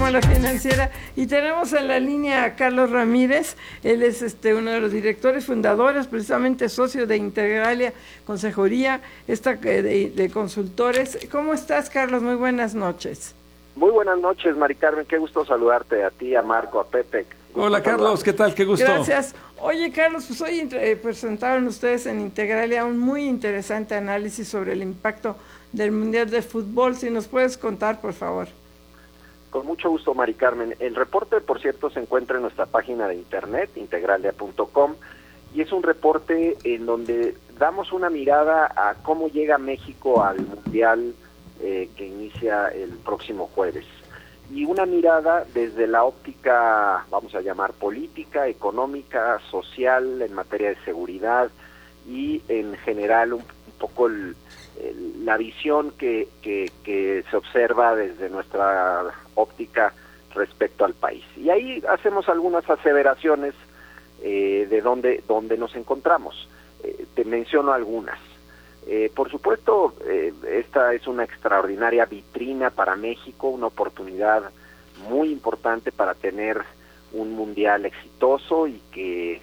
como La Financiera. Y tenemos en la línea a Carlos Ramírez. Él es uno de los directores fundadores, precisamente socio de Integralia Consejería, de consultores. ¿Cómo estás, Carlos? Muy buenas noches. Muy buenas noches, Mari Carmen. Qué gusto saludarte, a ti, a Marco, a Pepe. Hola, Carlos. ¿Qué tal? Qué gusto. Gracias. Oye, Carlos, pues hoy presentaron ustedes en Integralia un muy interesante análisis sobre el impacto del Mundial de Fútbol. Si nos puedes contar, por favor. Con mucho gusto, Mari Carmen. El reporte, por cierto, se encuentra en nuestra página de internet, integralia.com, y es un reporte en donde damos una mirada a cómo llega México al Mundial que inicia el próximo jueves. Y una mirada desde la óptica, vamos a llamar política, económica, social, en materia de seguridad y en general un poco la visión que se observa desde nuestra óptica respecto al país. Y ahí hacemos algunas aseveraciones de dónde nos encontramos. Te menciono algunas. Por supuesto, esta es una extraordinaria vitrina para México, una oportunidad muy importante para tener un mundial exitoso y que,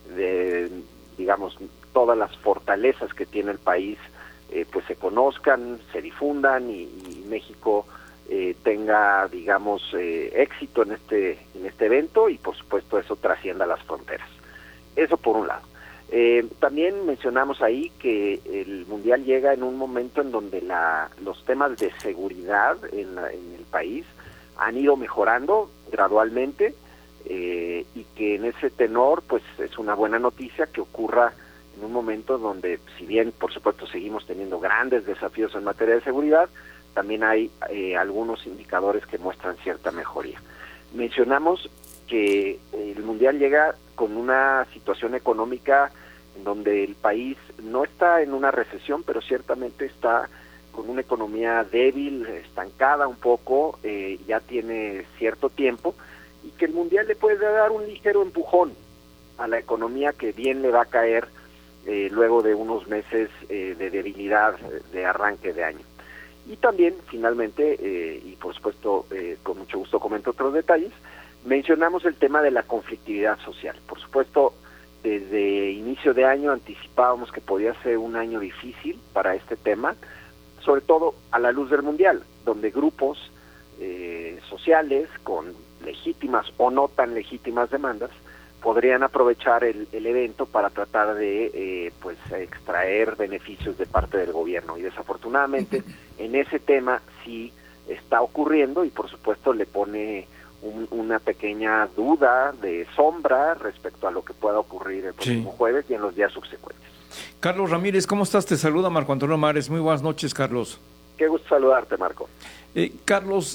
digamos, todas las fortalezas que tiene el país pues se conozcan, se difundan y México tenga, digamos, éxito en este evento y, por supuesto, eso trascienda las fronteras. Eso por un lado. También mencionamos ahí que el Mundial llega en un momento en donde los temas de seguridad en el país han ido mejorando gradualmente y que en ese tenor pues es una buena noticia que ocurra en un momento donde, si bien por supuesto seguimos teniendo grandes desafíos en materia de seguridad, también hay algunos indicadores que muestran cierta mejoría. Mencionamos que el Mundial llega con una situación económica en donde el país no está en una recesión, pero ciertamente está con una economía débil, estancada un poco, ya tiene cierto tiempo, y que el Mundial le puede dar un ligero empujón a la economía que bien le va a caer luego de unos meses de debilidad de arranque de año. Y también, finalmente, y por supuesto con mucho gusto comento otros detalles, mencionamos el tema de la conflictividad social. Por supuesto, desde inicio de año anticipábamos que podía ser un año difícil para este tema, sobre todo a la luz del Mundial, donde grupos sociales con legítimas o no tan legítimas demandas podrían aprovechar el evento para tratar de pues extraer beneficios de parte del gobierno. Y desafortunadamente en ese tema sí está ocurriendo y por supuesto le pone una pequeña duda de sombra respecto a lo que pueda ocurrir el próximo jueves y en los días subsecuentes. Carlos Ramírez, ¿cómo estás? Te saluda Marco Antonio Mares. Muy buenas noches, Carlos. Qué gusto saludarte, Marco. Carlos,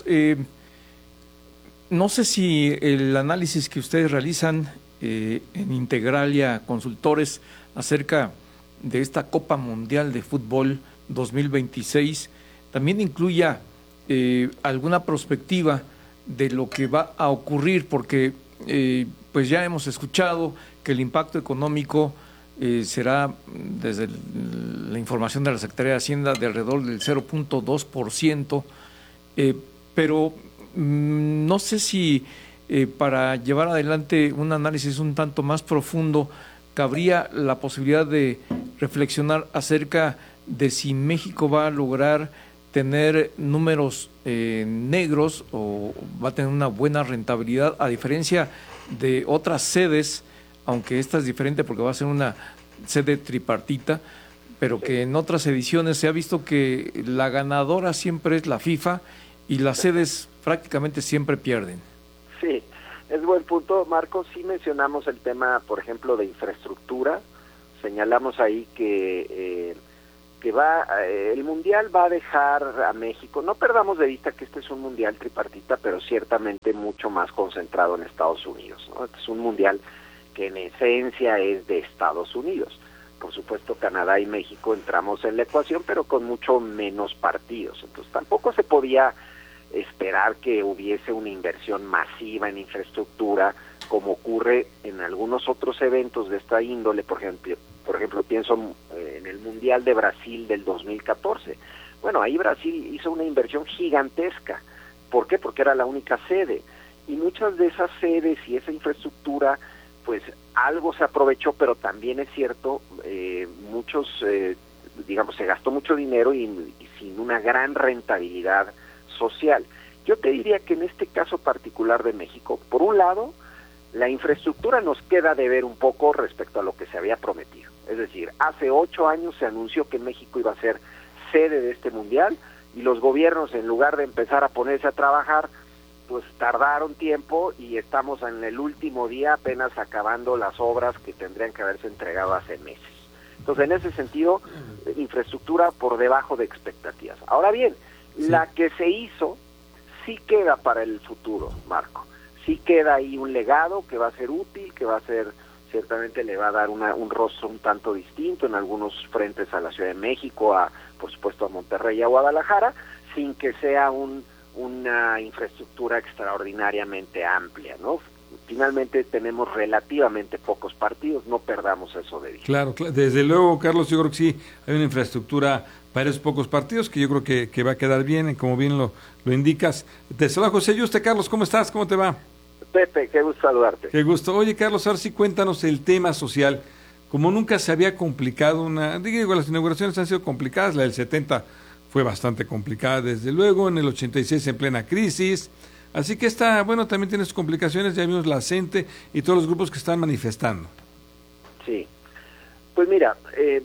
no sé si el análisis que ustedes realizan en Integralia Consultores acerca de esta Copa Mundial de Fútbol 2026 también incluya alguna perspectiva de lo que va a ocurrir, porque pues ya hemos escuchado que el impacto económico será, desde la información de la Secretaría de Hacienda, de alrededor del 0.2%, pero no sé si para llevar adelante un análisis un tanto más profundo cabría la posibilidad de reflexionar acerca de si México va a lograr tener números negros o va a tener una buena rentabilidad, a diferencia de otras sedes, aunque esta es diferente porque va a ser una sede tripartita, pero que en otras ediciones se ha visto que la ganadora siempre es la FIFA y las sedes prácticamente siempre pierden. Sí, es buen punto, Marcos. Sí mencionamos el tema, por ejemplo, de infraestructura. Señalamos ahí que el Mundial va a dejar a México, no perdamos de vista que este es un Mundial tripartita, pero ciertamente mucho más concentrado en Estados Unidos, ¿no? Este es un Mundial que en esencia es de Estados Unidos. Por supuesto, Canadá y México entramos en la ecuación, pero con mucho menos partidos. Entonces tampoco se podía esperar que hubiese una inversión masiva en infraestructura, como ocurre en algunos otros eventos de esta índole. Por ejemplo, pienso en el Mundial de Brasil del 2014. Bueno, ahí Brasil hizo una inversión gigantesca ¿Por qué? Porque era la única sede. Y muchas de esas sedes y esa infraestructura, pues algo se aprovechó, pero también es cierto, digamos, se gastó mucho dinero y sin una gran rentabilidad social. Yo te diría que en este caso particular de México, por un lado, la infraestructura nos queda de ver un poco respecto a lo que se había prometido. Es decir, hace 8 años se anunció que México iba a ser sede de este mundial y los gobiernos, en lugar de empezar a ponerse a trabajar, pues tardaron tiempo y estamos en el último día apenas acabando las obras que tendrían que haberse entregado hace meses. Entonces, en ese sentido, infraestructura por debajo de expectativas. Ahora bien, la que se hizo sí queda para el futuro, Marco. Sí queda ahí un legado que va a ser útil, que va a ser, ciertamente le va a dar un rostro un tanto distinto en algunos frentes a la Ciudad de México, por supuesto a Monterrey y a Guadalajara, sin que sea una infraestructura extraordinariamente amplia, ¿no? Finalmente tenemos relativamente pocos partidos, no perdamos eso de vista. Claro, desde luego, Carlos, yo creo que sí hay una infraestructura para esos pocos partidos que yo creo que va a quedar bien, como bien lo indicas. Te saluda José Yuste. Carlos, ¿cómo estás? ¿Cómo te va? Pepe, qué gusto saludarte. Qué gusto. Oye, Carlos, ahora sí cuéntanos el tema social. Como nunca se había complicado digo, las inauguraciones han sido complicadas, la del 70 fue bastante complicada, desde luego, en el 86 en plena crisis. Así que también tiene sus complicaciones, ya vimos la CENTE y todos los grupos que están manifestando. Sí, pues mira,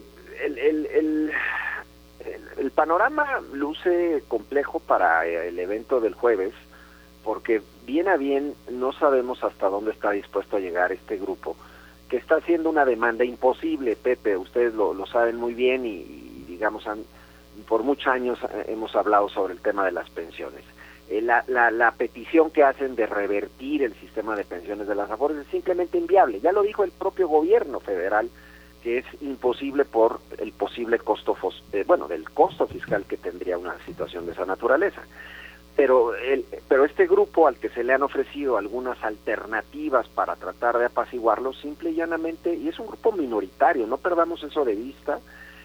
el panorama luce complejo para el evento del jueves, porque bien a bien no sabemos hasta dónde está dispuesto a llegar este grupo, que está haciendo una demanda imposible, Pepe, ustedes lo saben muy bien y digamos, por muchos años hemos hablado sobre el tema de las pensiones. La petición que hacen de revertir el sistema de pensiones de las AFORES es simplemente inviable. Ya lo dijo el propio gobierno federal, que es imposible por el posible costo, del costo fiscal que tendría una situación de esa naturaleza. Pero este grupo al que se le han ofrecido algunas alternativas para tratar de apaciguarlo, simple y llanamente, y es un grupo minoritario, no perdamos eso de vista,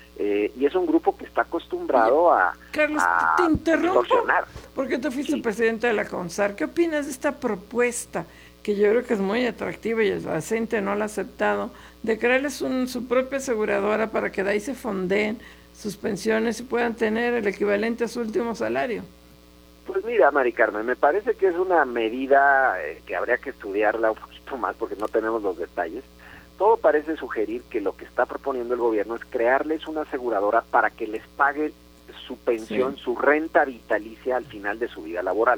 y es un grupo que está acostumbrado Carlos, a te interrumpo extorsionar. porque tú fuiste presidente de la CONSAR. ¿Qué opinas de esta propuesta, que yo creo que es muy atractiva y la CENTE no la ha aceptado, de crearles su propia aseguradora para que de ahí se fondeen sus pensiones y puedan tener el equivalente a su último salario? Pues mira, Mari Carmen, me parece que es una medida que habría que estudiarla un poquito más porque no tenemos los detalles. Todo parece sugerir que lo que está proponiendo el gobierno es crearles una aseguradora para que les pague su pensión, su renta vitalicia al final de su vida laboral.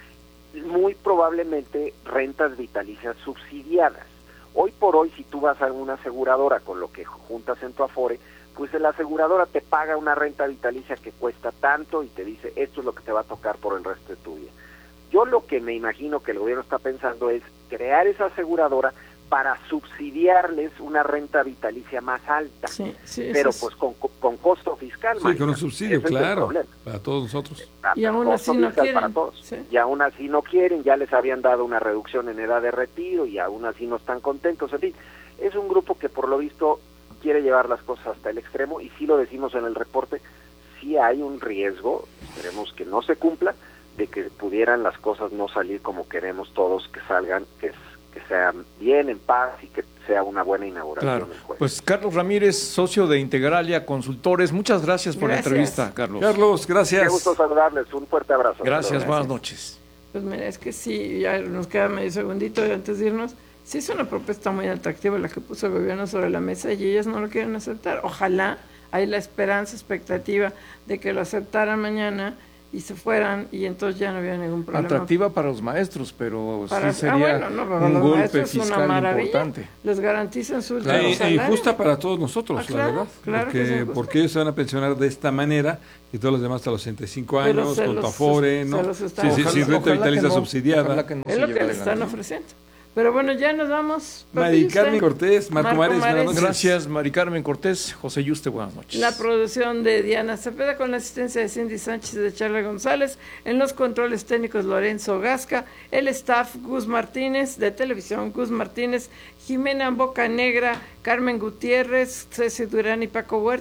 Muy probablemente rentas vitalicias subsidiadas. Hoy por hoy, si tú vas a una aseguradora con lo que juntas en tu Afore, pues la aseguradora te paga una renta vitalicia que cuesta tanto y te dice, esto es lo que te va a tocar por el resto de tu vida. Yo lo que me imagino que el gobierno está pensando es crear esa aseguradora para subsidiarles una renta vitalicia más alta, pero pues con costo fiscal. Sí, con un subsidio, claro, para todos nosotros. Y aún así no quieren. Para todos. Sí. Y aún así no quieren, ya les habían dado una reducción en edad de retiro y aún así no están contentos. En fin, es un grupo que por lo visto quiere llevar las cosas hasta el extremo y sí lo decimos en el reporte, sí hay un riesgo, esperemos que no se cumpla, de que pudieran las cosas no salir como queremos todos que salgan, que sean bien, en paz y que sea una buena inauguración. Claro. Pues Carlos Ramírez, socio de Integralia Consultores, muchas gracias por la entrevista, Carlos. Carlos, gracias. Qué gusto saludarles, un fuerte abrazo. Gracias, buenas noches. Pues mira, es que sí, ya nos queda medio segundito antes de irnos. Sí es una propuesta muy atractiva la que puso el gobierno sobre la mesa y ellas no lo quieren aceptar. Ojalá hay la esperanza, expectativa de que lo aceptaran mañana y se fueran y entonces ya no hubiera ningún problema. Atractiva para los maestros, pero sí sería un golpe fiscal importante. Les garantizan su último salario. Y justa para todos nosotros, la verdad. Claro porque ellos se van a pensionar de esta manera y todos los demás hasta los 65 años, con tu Afore, ¿no? Sí, renta vitalicia subsidiada. Es lo que les están ofreciendo. Pero bueno, ya nos vamos. Mari Carmen Cortés, Marco Mares, buenas noches. Gracias, Mari Carmen Cortés, José Yuste, buenas noches. La producción de Diana Cepeda con la asistencia de Cindy Sánchez y de Charla González. En los controles técnicos Lorenzo Gasca. El staff Gus Martínez, de televisión Gus Martínez, Jimena Bocanegra, Carmen Gutiérrez, Ceci Durán y Paco Huerta.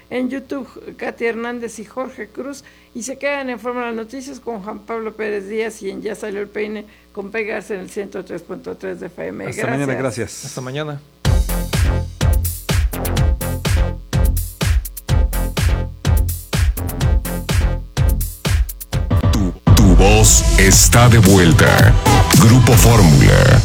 en YouTube Katy Hernández y Jorge Cruz, y se quedan en Fórmula Noticias con Juan Pablo Pérez Díaz y en Ya Salió el Peine con Pegarse en el 103.3 de FM. Hasta mañana, gracias. Hasta mañana. Tu voz está de vuelta. Grupo Fórmula.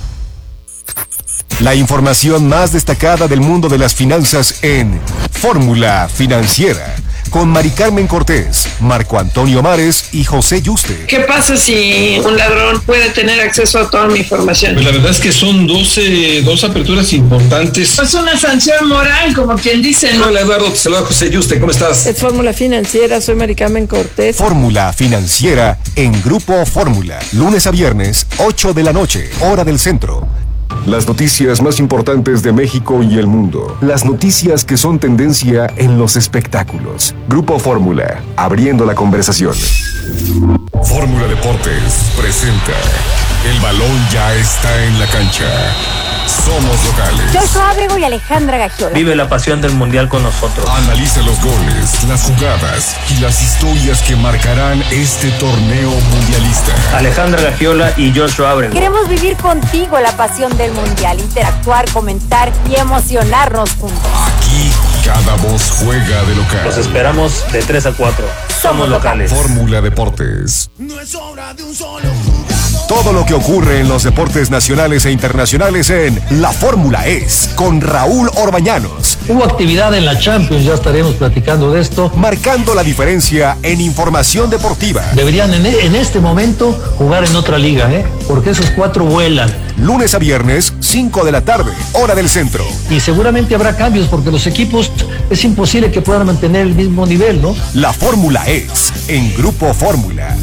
La información más destacada del mundo de las finanzas en Fórmula Financiera, con Mari Carmen Cortés, Marco Antonio Mares y José Yuste. ¿Qué pasa si un ladrón puede tener acceso a toda mi información? Pues la verdad es que son dos aperturas importantes. Es una sanción moral, como quien dice, ¿no? Hola Eduardo, te saluda José Yuste, ¿cómo estás? Es Fórmula Financiera, soy Mari Carmen Cortés. Fórmula Financiera en Grupo Fórmula, lunes a viernes, 8 de la noche, hora del centro. Las noticias más importantes de México y el mundo. Las noticias que son tendencia en los espectáculos. Grupo Fórmula, abriendo la conversación. Fórmula Deportes presenta El balón ya está en la cancha. Somos locales. Joshua Ábrego y Alejandra Gagiola. Vive la pasión del mundial con nosotros. Analiza los goles, las jugadas y las historias que marcarán este torneo mundialista. Alejandra Gagiola y Joshua Ábrego. Queremos vivir contigo la pasión del mundial, interactuar, comentar y emocionarnos juntos. Aquí cada voz juega de local. Los esperamos de 3 a 4. Somos locales. Fórmula Deportes. No es obra de un solo jugador. Todo lo que ocurre en los deportes nacionales e internacionales en La Fórmula Es, con Raúl Orbañanos. Hubo actividad en la Champions, ya estaremos platicando de esto. Marcando la diferencia en información deportiva. Deberían en este momento jugar en otra liga, porque esos 4 vuelan. Lunes a viernes, 5 de la tarde, hora del centro. Y seguramente habrá cambios porque los equipos es imposible que puedan mantener el mismo nivel, ¿no? La Fórmula Es, en Grupo Fórmula.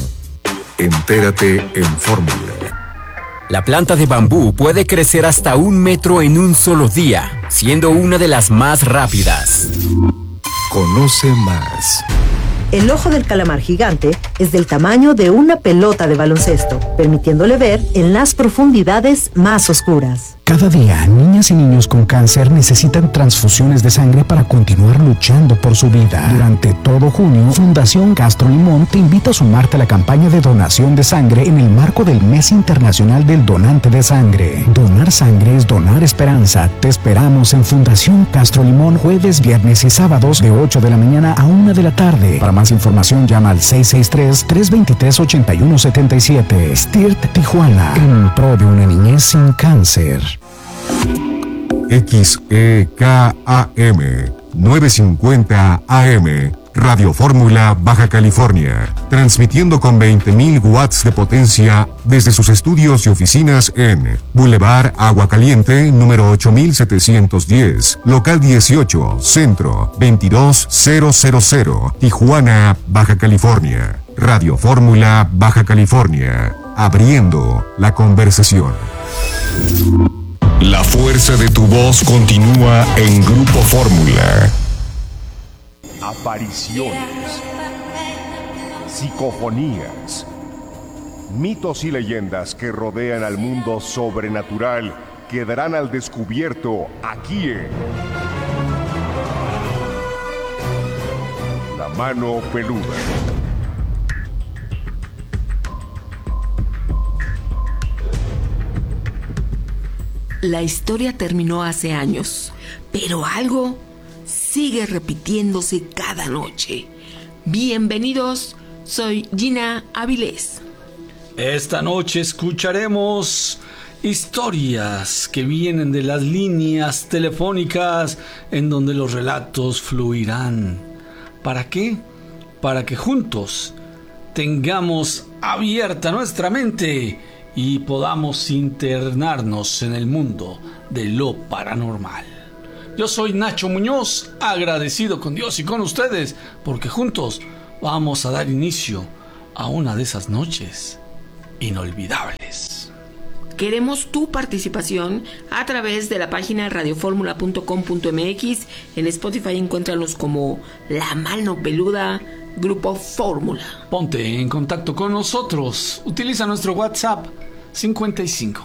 Entérate en Fórmula. La planta de bambú puede crecer hasta 1 metro en un solo día, siendo una de las más rápidas. Conoce más. El ojo del calamar gigante es del tamaño de una pelota de baloncesto, permitiéndole ver en las profundidades más oscuras. Cada día, niñas y niños con cáncer necesitan transfusiones de sangre para continuar luchando por su vida. Durante todo junio, Fundación Castro Limón te invita a sumarte a la campaña de donación de sangre en el marco del Mes Internacional del Donante de Sangre. Donar sangre es donar esperanza. Te esperamos en Fundación Castro Limón jueves, viernes y sábados de 8 de la mañana a 1 de la tarde. Para más información llama al 663-323-8177. STIRT Tijuana, en pro de una niñez sin cáncer. XEKAM 950 AM, Radio Fórmula, Baja California, transmitiendo con 20.000 watts de potencia desde sus estudios y oficinas en Boulevard Agua Caliente, número 8710, local 18, centro 22000, Tijuana, Baja California. Radio Fórmula, Baja California, abriendo la conversación. La fuerza de tu voz continúa en Grupo Fórmula. Apariciones, psicofonías, mitos y leyendas que rodean al mundo sobrenatural quedarán al descubierto aquí en La Mano Peluda. La historia terminó hace años, pero algo sigue repitiéndose cada noche. Bienvenidos, soy Gina Avilés. Esta noche escucharemos historias que vienen de las líneas telefónicas en donde los relatos fluirán. ¿Para qué? Para que juntos tengamos abierta nuestra mente y podamos internarnos en el mundo de lo paranormal. Yo soy Nacho Muñoz, agradecido con Dios y con ustedes, porque juntos vamos a dar inicio a una de esas noches inolvidables. Queremos tu participación a través de la página radioformula.com.mx. En Spotify encuéntranos como La Mano Peluda, Grupo Fórmula. Ponte en contacto con nosotros. Utiliza nuestro WhatsApp 55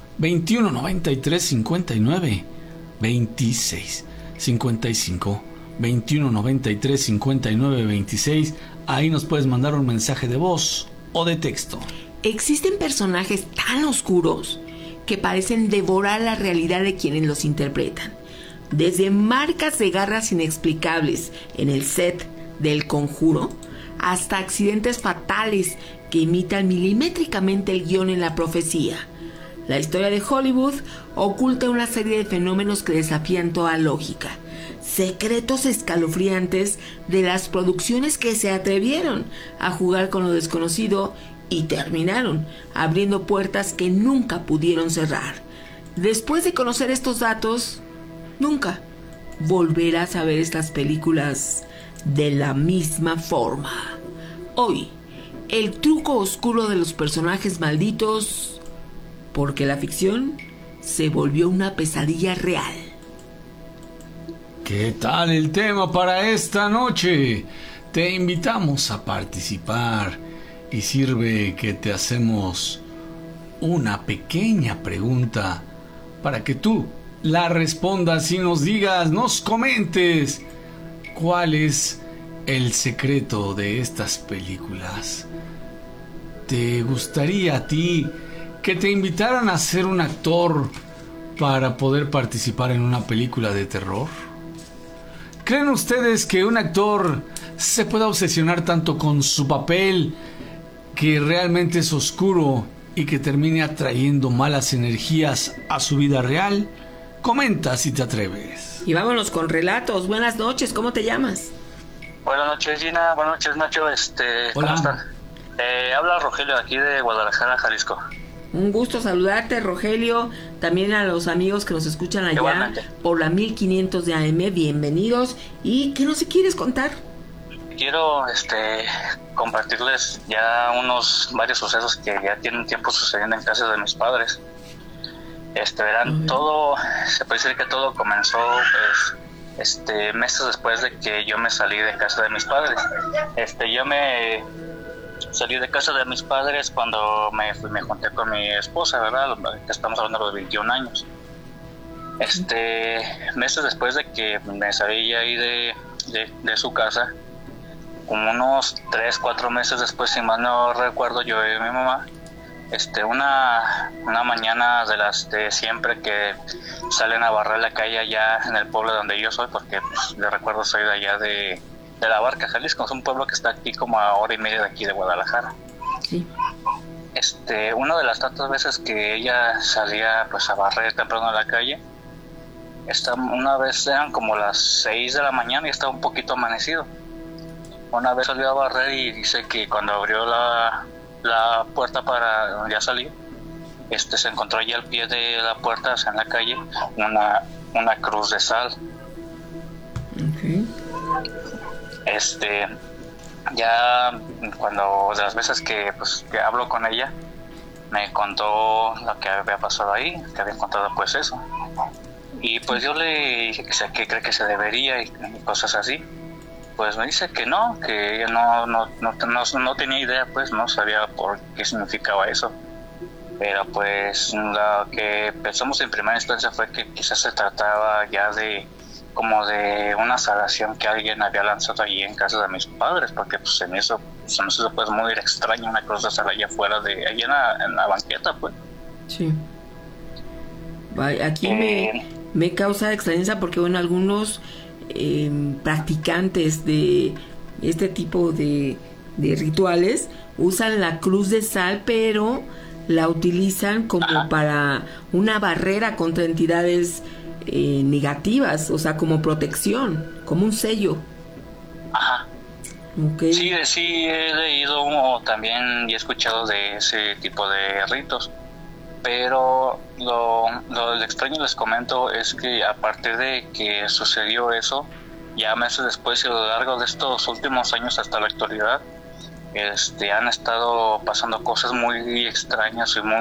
21 93 59 26 55 2193-5926. Ahí nos puedes mandar un mensaje de voz o de texto. Existen personajes tan oscuros que parecen devorar la realidad de quienes los interpretan. Desde marcas de garras inexplicables en el set del Conjuro hasta accidentes fatales que imitan milimétricamente el guión en La Profecía. La historia de Hollywood oculta una serie de fenómenos que desafían toda lógica. Secretos escalofriantes de las producciones que se atrevieron a jugar con lo desconocido y terminaron abriendo puertas que nunca pudieron cerrar. Después de conocer estos datos, nunca volverás a ver estas películas de la misma forma. Hoy, el truco oscuro de los personajes malditos, porque la ficción se volvió una pesadilla real. ¿Qué tal el tema para esta noche? Te invitamos a participar y sirve que te hacemos una pequeña pregunta para que tú la respondas y nos digas, nos comentes cuál es el secreto de estas películas. ¿Te gustaría a ti que te invitaran a ser un actor para poder participar en una película de terror? ¿Creen ustedes que un actor se pueda obsesionar tanto con su papel que realmente es oscuro y que termine atrayendo malas energías a su vida real? Comenta si te atreves. Y vámonos con relatos. Buenas noches, ¿cómo te llamas? Buenas noches, Gina. Buenas noches, Nacho. ¿Cómo están? Habla Rogelio aquí de Guadalajara, Jalisco. Un gusto saludarte, Rogelio. También a los amigos que nos escuchan allá igualmente por la 1500 de AM, bienvenidos. ¿Y qué nos quieres contar? Quiero compartirles ya varios sucesos que ya tienen tiempo sucediendo en casa de mis padres. Verán, todo, se puede decir que todo comenzó meses después de que yo me salí de casa de mis padres. Yo me salí de casa de mis padres cuando me junté con mi esposa, ¿verdad? Estamos hablando de los 21 años. Meses después de que me salí ahí de su casa, como unos 3-4 meses después, si mal no recuerdo, yo y mi mamá, una mañana de las de siempre que salen a barrer la calle allá en el pueblo donde yo soy, porque pues, le recuerdo soy de allá de La Barca, Jalisco, es un pueblo que está aquí como a hora y media de aquí de Guadalajara. Sí. Una de las tantas veces que ella salía pues a barrer temprano a la calle, una vez eran como las 6 de la mañana y estaba un poquito amanecido. Una vez salió a barrer y dice que cuando abrió la puerta para ya salir, se encontró allí al pie de la puerta, o sea, en la calle, una cruz de sal. Okay. Ya cuando de las veces que hablo con ella, me contó lo que había pasado ahí, que había encontrado pues eso. Y pues yo le dije que cree que se debería y cosas así. Pues me dice que no, que ella no tenía idea, pues no sabía por qué significaba eso. Pero pues lo que pensamos en primera instancia fue que quizás se trataba ya de como de una salación que alguien había lanzado allí en casa de mis padres, porque pues se me hizo pues muy extraño una cruz de sal allá afuera allí en la banqueta, pues. Sí. Aquí me causa extrañeza porque bueno, algunos practicantes de este tipo de rituales usan la cruz de sal, pero la utilizan como para una barrera contra entidades negativas, o sea, como protección, como un sello. Ajá. Okay. Sí, he leído también y he escuchado de ese tipo de ritos, pero lo extraño, les comento, es que a partir de que sucedió eso, ya meses después y a lo largo de estos últimos años hasta la actualidad, han estado pasando cosas muy extrañas y muy